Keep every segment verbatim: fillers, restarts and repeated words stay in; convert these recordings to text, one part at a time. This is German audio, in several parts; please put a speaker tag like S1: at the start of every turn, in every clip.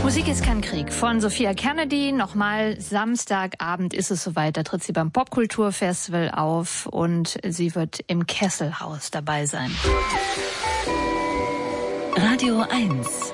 S1: Musik ist kein Krieg von Sophia Kennedy. Nochmal, Samstagabend ist es soweit. Da tritt sie beim Popkulturfestival auf und sie wird im Kesselhaus dabei sein.
S2: Radio eins.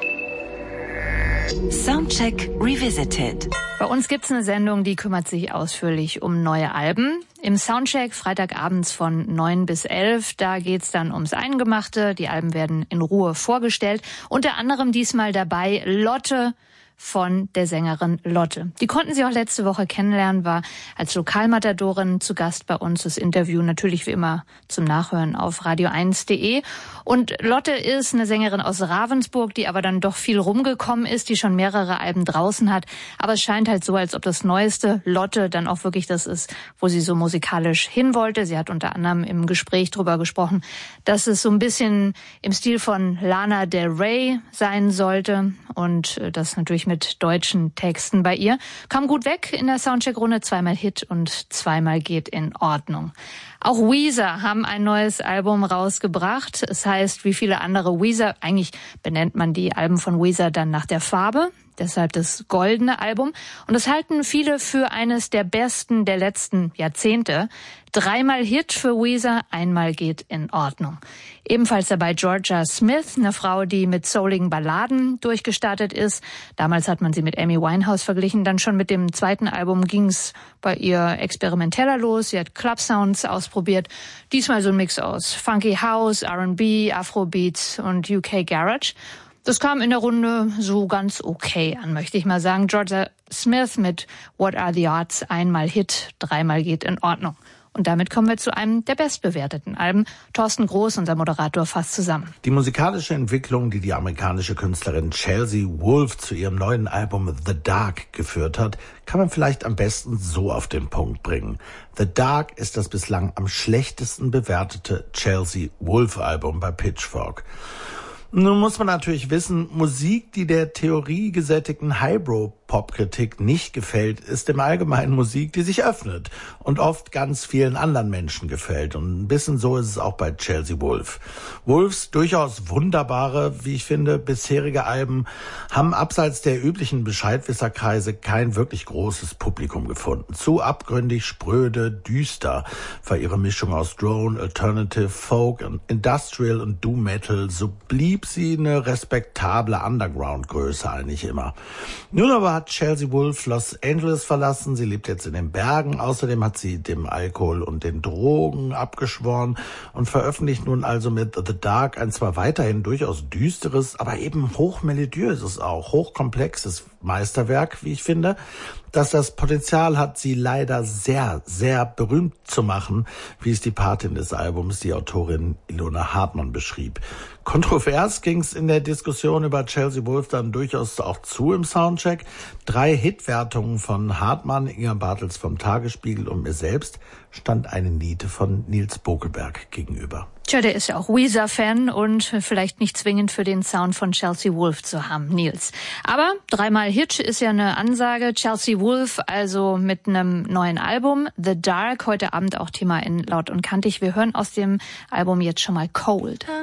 S2: Soundcheck Revisited.
S1: Bei uns gibt's eine Sendung, die kümmert sich ausführlich um neue Alben. Im Soundcheck freitagabends von neun bis elf, da geht's dann ums Eingemachte. Die Alben werden in Ruhe vorgestellt. Unter anderem diesmal dabei Lotte von der Sängerin Lotte. Die konnten Sie auch letzte Woche kennenlernen, war als Lokalmatadorin zu Gast bei uns. Das Interview natürlich wie immer zum Nachhören auf radio eins punkt de. Und Lotte ist eine Sängerin aus Ravensburg, die aber dann doch viel rumgekommen ist, die schon mehrere Alben draußen hat. Aber es scheint halt so, als ob das neueste Lotte dann auch wirklich das ist, wo sie so musikalisch hin wollte. Sie hat unter anderem im Gespräch drüber gesprochen, dass es so ein bisschen im Stil von Lana Del Rey sein sollte und das natürlich mit deutschen Texten bei ihr. Kam gut weg in der Soundcheck-Runde, zweimal Hit und zweimal geht in Ordnung. Auch Weezer haben ein neues Album rausgebracht. Es heißt, wie viele andere Weezer, eigentlich benennt man die Alben von Weezer dann nach der Farbe, deshalb das goldene Album. Und das halten viele für eines der besten der letzten Jahrzehnte. Dreimal Hit für Weezer, einmal geht in Ordnung. Ebenfalls dabei Georgia Smith, eine Frau, die mit souligen Balladen durchgestartet ist. Damals hat man sie mit Amy Winehouse verglichen. Dann schon mit dem zweiten Album ging's bei ihr experimenteller los. Sie hat Club-Sounds ausprobiert. Diesmal so ein Mix aus Funky House, R and B, Afrobeats und U K Garage. Das kam in der Runde so ganz okay an, möchte ich mal sagen. Georgia Smith mit What Are the Odds? Einmal Hit, dreimal geht in Ordnung. Und damit kommen wir zu einem der bestbewerteten Alben. Thorsten Groß, unser Moderator, fasst zusammen.
S3: Die musikalische Entwicklung, die die amerikanische Künstlerin Chelsea Wolfe zu ihrem neuen Album The Dark geführt hat, kann man vielleicht am besten so auf den Punkt bringen. The Dark ist das bislang am schlechtesten bewertete Chelsea Wolfe-Album bei Pitchfork. Nun muss man natürlich wissen, Musik, die der theoriegesättigten Highbrow-Pop-Kritik nicht gefällt, ist im Allgemeinen Musik, die sich öffnet und oft ganz vielen anderen Menschen gefällt. Und ein bisschen so ist es auch bei Chelsea Wolfe. Wolfes durchaus wunderbare, wie ich finde, bisherige Alben haben abseits der üblichen Bescheidwisserkreise kein wirklich großes Publikum gefunden. Zu abgründig, spröde, düster war ihre Mischung aus Drone, Alternative, Folk, Industrial und Doom-Metal. So blieb sie eine respektable Underground-Größe eigentlich immer. Nun aber hat Chelsea Wolfe Los Angeles verlassen. Sie lebt jetzt in den Bergen. Außerdem hat sie dem Alkohol und den Drogen abgeschworen und veröffentlicht nun also mit The Dark ein zwar weiterhin durchaus düsteres, aber eben hochmelodiöses auch, hochkomplexes Meisterwerk, wie ich finde, dass das Potenzial hat, sie leider sehr, sehr berühmt zu machen, wie es die Patin des Albums, die Autorin Ilona Hartmann, beschrieb. Kontrovers ging es in der Diskussion über Chelsea Wolfe dann durchaus auch zu im Soundcheck. Drei Hitwertungen von Hartmann, Inga Bartels vom Tagesspiegel und mir selbst stand eine Niete von Nils Bokelberg gegenüber.
S1: Tja, der ist ja auch Weezer-Fan und vielleicht nicht zwingend für den Sound von Chelsea Wolfe zu haben, Nils. Aber dreimal Hit ist ja eine Ansage. Chelsea Wolfe also mit einem neuen Album, The Dark, heute Abend auch Thema in Laut und Kantig. Wir hören aus dem Album jetzt schon mal Cold.